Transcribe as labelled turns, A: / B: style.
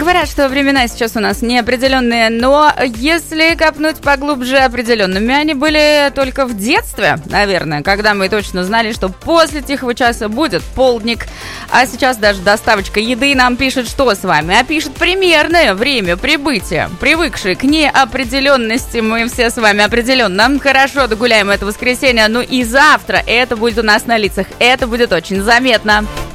A: Говорят, что времена сейчас у нас неопределенные, но если копнуть поглубже, определенными они были только в детстве, наверное, когда мы точно знали, что после тихого часа будет полдник. А сейчас даже доставочка еды нам пишет, что с вами, а пишет примерное время прибытия. Привыкшие к неопределенности мы все с вами определенно хорошо догуляем это воскресенье, ну и завтра это будет у нас на лицах, это будет очень заметно.